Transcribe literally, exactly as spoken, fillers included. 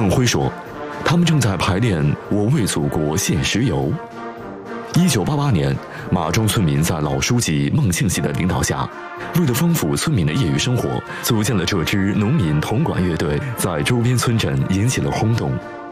孟辉说，他们正在排练《我为祖国献石油》。一九八八年，马庄村民在老书记孟庆喜的领导下，为了丰富村民的业余生活，组建了这支农民铜管乐队，在周边村镇引起了轰动。